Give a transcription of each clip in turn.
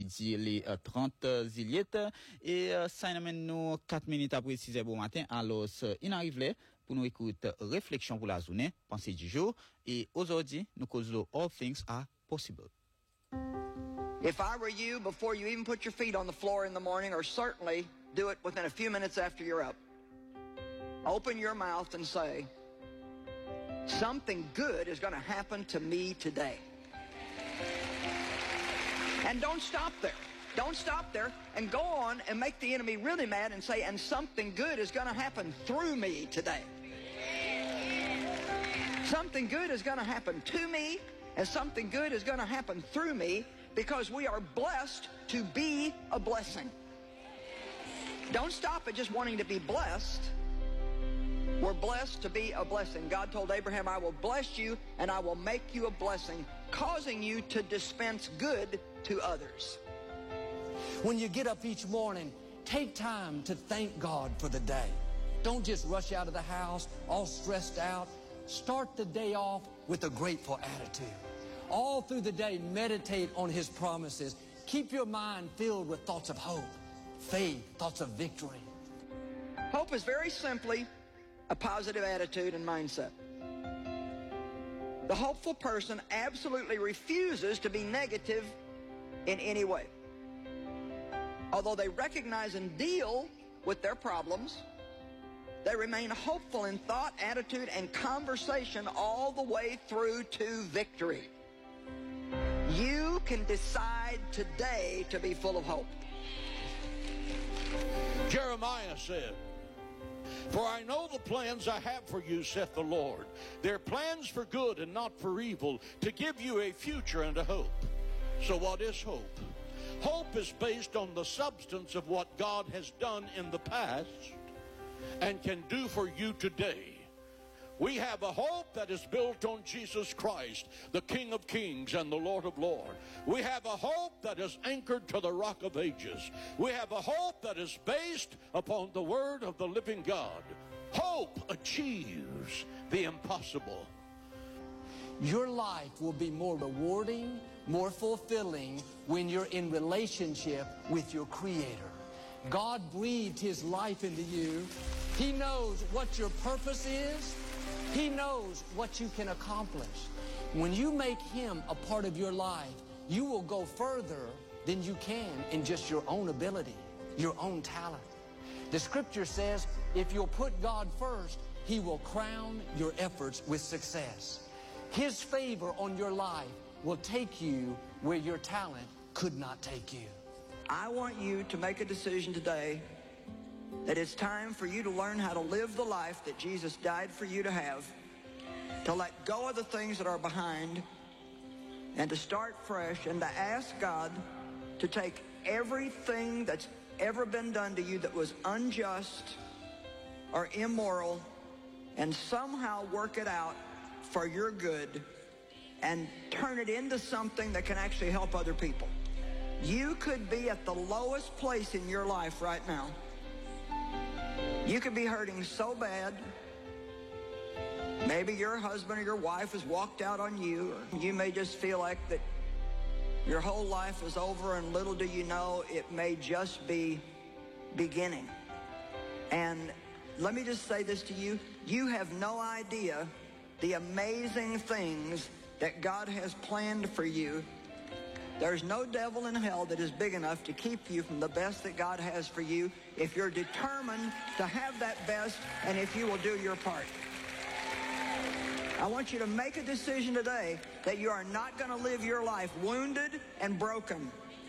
midi les 30 ziliet et ça amène nous 4 minutes après 6h du matin. Alors il arrive là pour nous écouter réflexion pour la journée, pensée du jour et aujourd'hui nous causons all things are possible. If I were you, before you even put your feet on the floor in the morning, or certainly do it within a few minutes after you're up, open your mouth and say, something good is going to happen to me today. And don't stop there. Don't stop there and go on and make the enemy really mad and say, and something good is going to happen through me today. Something good is going to happen to me, and something good is going to happen through me, because we are blessed to be a blessing. Don't stop at just wanting to be blessed. We're blessed to be a blessing. God told Abraham, I will bless you and I will make you a blessing, causing you to dispense good to others. When you get up each morning, take time to thank God for the day. Don't just rush out of the house all stressed out. Start the day off with a grateful attitude. All through the day, meditate on His promises. Keep your mind filled with thoughts of hope, faith, thoughts of victory. Hope is very simply a positive attitude and mindset. The hopeful person absolutely refuses to be negative in any way. Although they recognize and deal with their problems, they remain hopeful in thought, attitude, and conversation all the way through to victory. You can decide today to be full of hope. Jeremiah said, for I know the plans I have for you, saith the Lord. They're plans for good and not for evil, to give you a future and a hope. So what is hope? Hope is based on the substance of what God has done in the past and can do for you today. We have a hope that is built on Jesus Christ, the King of Kings and the Lord of Lords. We have a hope that is anchored to the Rock of Ages. We have a hope that is based upon the Word of the living God. Hope achieves the impossible. Your life will be more rewarding, more fulfilling when you're in relationship with your Creator. God breathed His life into you. He knows what your purpose is. He knows what you can accomplish. When you make Him a part of your life, you will go further than you can in just your own ability, your own talent. The scripture says, if you'll put God first, He will crown your efforts with success. His favor on your life will take you where your talent could not take you. I want you to make a decision today that it's time for you to learn how to live the life that Jesus died for you to have, to let go of the things that are behind, and to start fresh, and to ask God to take everything that's ever been done to you that was unjust or immoral and somehow work it out for your good and turn it into something that can actually help other people. You could be at the lowest place in your life right now. You could be hurting so bad. Maybe your husband or your wife has walked out on you, or you may just feel like that your whole life is over, and little do you know, it may just be beginning. And let me just say this to you. You have no idea the amazing things that God has planned for you. There's no devil in hell that is big enough to keep you from the best that God has for you if you're determined to have that best and if you will do your part. I want you to make a decision today that you are not going to live your life wounded and broken.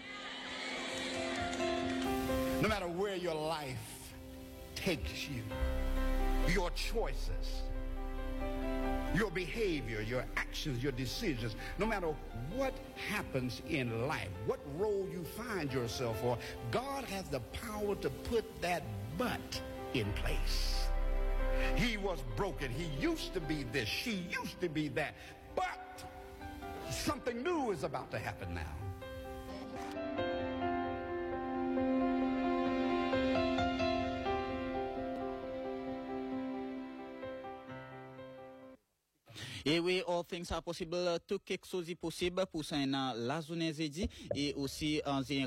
No matter where your life takes you, your choices, your behavior, your actions, your decisions, no matter what happens in life, what role you find yourself for, God has the power to put that but in place. He was broken. He used to be this. She used to be that. But something new is about to happen now. Et oui, all things are possible. Tout quelque chose est possible pour ça dans la journée jeudi et aussi en